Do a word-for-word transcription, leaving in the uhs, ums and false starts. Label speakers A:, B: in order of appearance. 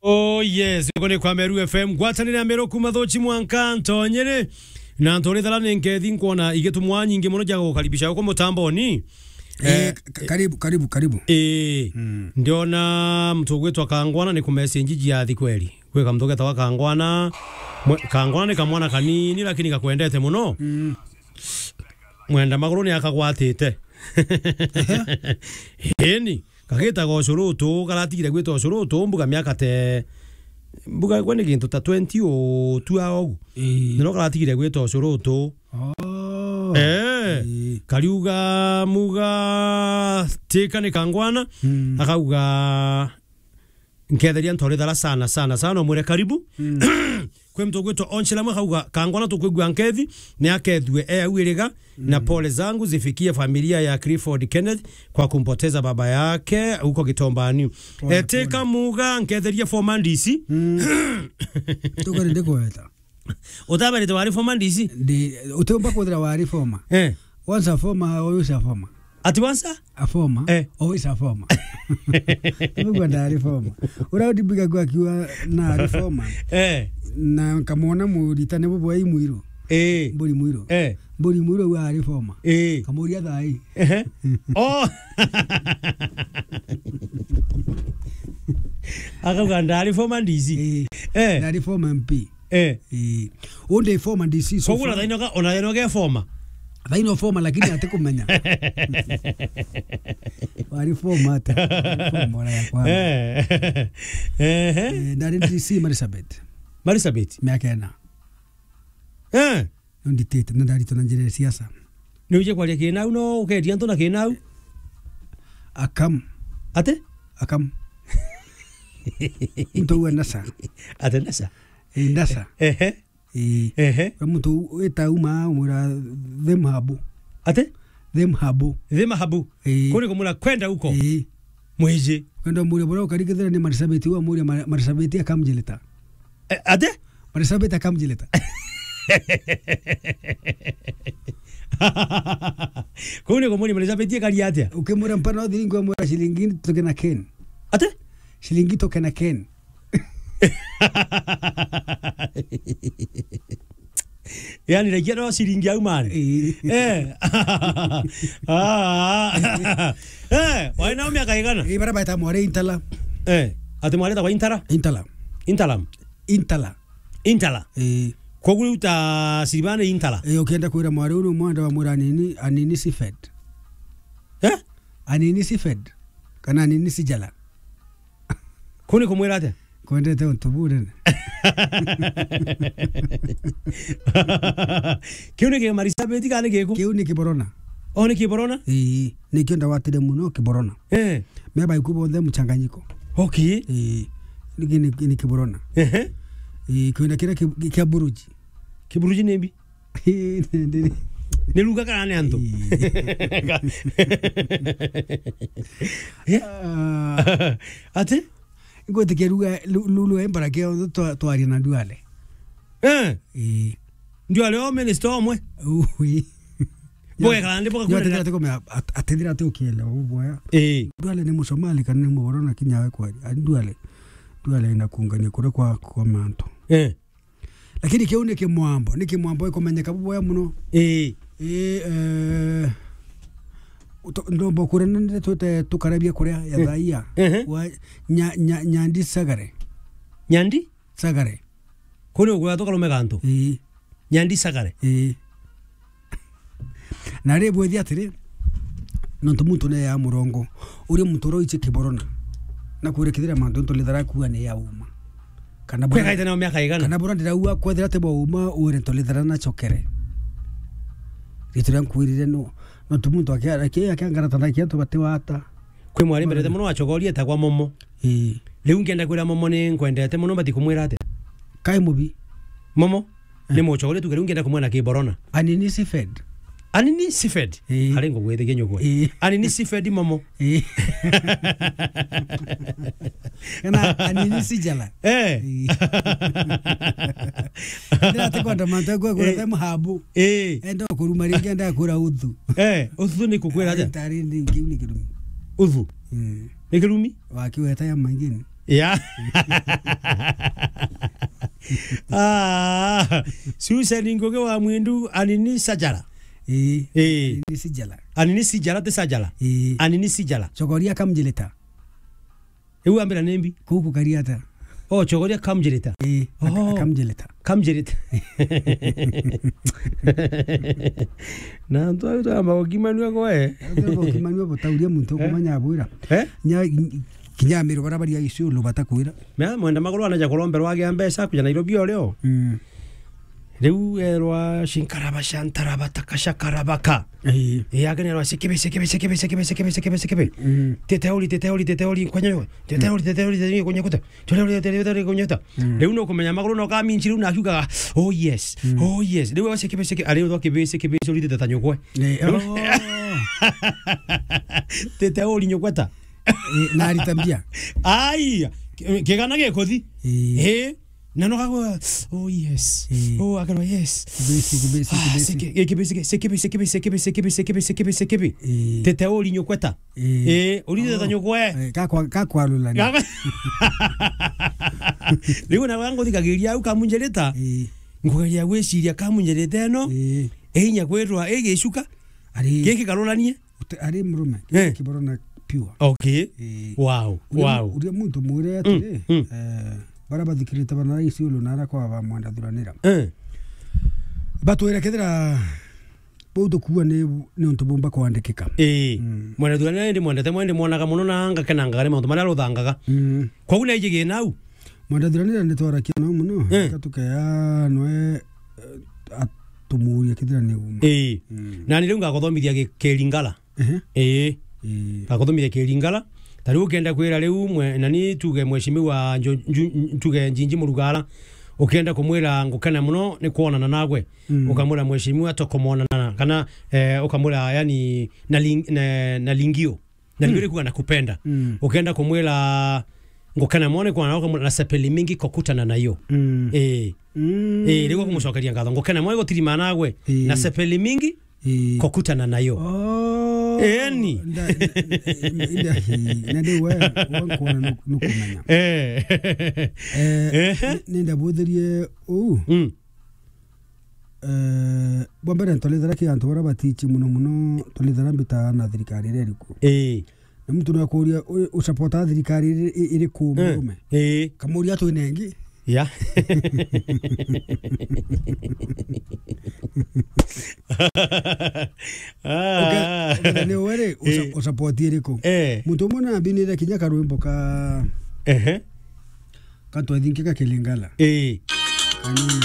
A: Oh yes, kone kwa Meru F M gwatanire amero kumathochi mwanka ntonyere na ntore thala nengethi nkona igetumwa nyingi muno jaga gukaribisha uko mutamboni.
B: Eh, karibu karibu karibu.
A: Eh, mm. Ndiona mtu gwetu akangwana ni kumessage ya thi kweli. Kwe kamtoke tawa kangwana kangwana ni kamwana kanini lakini kakwendete muno. Mm. Mwenda maguru ni akagwatite. Heni kageta go shuruto karatigire gwito shuruto mbuga miaka te mbuga kwene kintu ta twenty o two au nino karatigire gwito shuruto.
B: Oh
A: eh kariuga muga tika ni kangwana mm. akauga nketheria ntore dala sana sana sana mwere karibu mm. kwe mtu gweto onchela mwakauga kangwana tukwegwa nkethi ni akethwe e awirega mm. na pole zangu zifikie familia ya Clifford Kenneth kwa kumpoteza baba yake huko Gitombani. E tika muga nketheria formandisi
B: mm. tukari ndiko eta
A: utabari to wari formandisi
B: ndi utomba kodra wari forma
A: eh
B: once a forma always a forma
A: ati wansa
B: a forma
A: eh
B: always a forma tuko ndari forma uradi biga kwa kiwa na reforma
A: eh
B: na kamona muritane bobo ai muiro
A: eh
B: mburi muiro
A: eh
B: mburi muiro wa reforma
A: eh
B: kamoria thai
A: eh oh akauga ndari formandisi
B: eh ndari forma M P
A: eh
B: eh onde forma ndisi
A: so kula dainoga ona dainoga forma
B: daino forma lakini atakumenya wari forma ata forma ya kwa
A: eh eh
B: ndari ndisi Marisabeth
A: Marisabeth
B: miakena
A: eh
B: ndi tete ndari tonanjere siasa
A: ni uje kwa kina uno ukedia ntona kina
B: akam
A: ate
B: akam Mtu nasa
A: ate nasa
B: eh nasa
A: eh eh eh
B: mtu eta uma umura them habu
A: ate
B: them habu
A: them habu kuni kumula kwenda huko
B: eh
A: mweje
B: kwenda muri bora ukarikithira ni Marisabeth wa muri Marisabeth akamjileta
A: ate
B: Marisabeth akamjileta
A: kuni kumuri Marisabeth kali atia
B: ukimura mpana odhiringo mura shilingi tokena ken
A: ate
B: shilingi tokena ken
A: yani regia no shilingi au mane eh ah eh waina umia kaigana
B: eh bara baita more intala
A: eh ate more ta intala
B: intala
A: intala
B: intala
A: intala
B: eh
A: koguta sibane intala
B: eh ukienda kuira more uno mwanda wa muranini anini sifed
A: eh
B: anini sifed kana anini sijala
A: kuni kumwira ate
B: kwende te untubure
A: kiune ke Marisabeth kana geko
B: kiune kiborona
A: one kiborona
B: eh ni kionda watire muno kiborona
A: eh
B: meba ikubo ndhe mchanganyiko
A: okay
B: eh ni ni kiborona
A: eh
B: eh kiuna kira kia buruji
A: kiburuji nembi ne luga kana anto ate
B: ngote keruga lulu embara ke to to ari na duale
A: eh
B: eh
A: duale o minister omwe
B: ui
A: boye kandi boka
B: kuna atendira te kome atendira te okele boya
A: eh
B: duale ni musomali kana ni muborona kinyawe kwa duale duale ina kungania kure kwa kwa manto
A: eh
B: lakini keune ke mwambo ni ke mwambo ikomenyeka boya muno
A: eh
B: eh eh ndo bokure nende tote tukarabia kure ya daia wa nya nya nyandi sagare
A: nyandi
B: sagare
A: kone ogwa to kalome kanto
B: eh
A: nyandi sagare
B: eh na rebo dia tire no muntu ne ya murongo uri mutoro iche kiborona na kure kidira mando to lidara kuwa ne ya uma
A: kana bora kaita na miaka igana
B: kana bora ndira uwa kwa dira te bo uma ure to lidara na chokere ritira kuirire no no tumuntu akia akia akangara tanakia to bate wata
A: kwe mwari mbere muno achogoria ta kwa momo
B: eh
A: leo ngenda kwira momo ni nkwendete muno bati kumwira ate
B: kai mubi
A: momo ni mo chogore tu kero ngenda kumwana ke borona
B: anini sifed
A: anini sifed alengo gwethe genyo gwe anini sifed momo
B: eh kana anini sijala
A: eh
B: ndio atakwenda mantagwa kwa time habu
A: eh
B: endo kuruma ringenda kura udhu
A: eh udhu ni kukwira ate
B: tari ndi ngini kirumi
A: udhu
B: mm
A: ni kirumi
B: wakiweta ya mangini
A: ya ah Susan Ngoge wa Mwindu anini sajala
B: eh
A: eh
B: ni sijala
A: anini sijala te sajala
B: eh
A: anini sijala
B: chogoria kamjeleta
A: ewu ambira nembi
B: kuku kariata
A: oh chogoria kamjeleta
B: eh
A: Oh.
B: kamjeleta
A: kamjeleta na ndo ayo amba okimanu ko eh
B: Ndo kimanywa botauria muntu kumanya abwira
A: eh
B: nya kinyamiro barabari ya isu lo batakwira
A: me mwenda magoro anaja kolombero wage ambesa kuja Nairobi oleo
B: mm
A: Reu erwa shinkaraba shantaraba takashakarabaka.
B: eh
A: E aganero sekebe sekebe sekebe sekebe sekebe sekebe sekebe.
B: mm
A: Teteoli teteoli teteoli kwenyewe. Teteoli teteoli teteoli kwenyekuta. Teteoli teteoli kwenyekuta. Reu no kumenya magoro no kami nchiru na shuga. Oh yes. Oh yes. Reu sekebe sekebe ale ndo kebe sekebe soli tetatanyokwe.
B: eh oh
A: Teteoli nyokweta.
B: eh nari tambia
A: Ai. Kegana gekothi.
B: eh
A: Eh. Nano kago oh yes.
B: Eh.
A: Oh agano yes.
B: kibesi kibesi kibesi
A: Sekebe sekebe sekebe sekebe sekebe sekebe sekebe sekebe.
B: eh
A: Tete oli nyokweta.
B: eh
A: Eh, oli tete nyokwe.
B: kakwa kakwa lula
A: Gaga. Ligo na wango dikagiria u kamunjeleta.
B: eh
A: Ngogeria gweciria kamunjeleta no.
B: eh
A: Einya kwetwa egecuka.
B: ari
A: Geki karolanie.
B: ari murume
A: Eh.
B: kiborona pure
A: Okay.
B: eh
A: Wow. Wow.
B: uria muntu mwire atire eh bara bathikirite bana isi ulo nara kwa ba mwanda thuranira
A: Eh.
B: batwira kethira bauto kuwa ne ne untu bomba kwandikika
A: Eh. Mwana thurania ndi mwandete mwende mwonaga muno na anga kenanga gare maundu maria ruthangaga.
B: mm
A: Kwa gune ijige nau.
B: mwanda thuranira ne twara kiano muno
A: Eh.
B: katuka ya noe atumuria kethira ne uma
A: Eh. Na ni runga gothomithia Kelingala.
B: eh
A: Eh.
B: eh
A: Gakothomithia Kelingala. Tariu kenda kwira riu mwe nani tuge mweshimiwa tuge Njinji Murugala ukenda kumwira ngukana muno ni kuonana nagwe
B: Mm.
A: ukamwira mweshimiwa tokomonana kana eh, ukamwira yani na, ling, na, na lingio na lingio kuga nakupenda
B: Mm.
A: ukenda kumwira ngukana muone kwa na sepeli mingi kokutana nayo
B: mm
A: eh
B: mm
A: eh rigo kumucokeria ngatho ngukana muone gotirima nagwe
B: Eh.
A: na sepeli mingi
B: eh
A: kokutana nayo
B: oh
A: Eni.
B: nda nda na de wa wankona nukumanya
A: eh
B: eh
A: eh
B: nenda bodherie oh
A: mm
B: eh bombera ntolethera ki antu bara batichi muno muno tolethera mbita na thirikari reriku
A: eh
B: na mtu na kuria usapota thirikari iri ku murume
A: eh
B: kamuria tu nengi
A: ya
B: okay okay ne were usapoti iri ku
A: eh
B: mtu mona binire kinya karwimbo ka
A: eh
B: ka to thinki ka Kelingala
A: eh
B: kani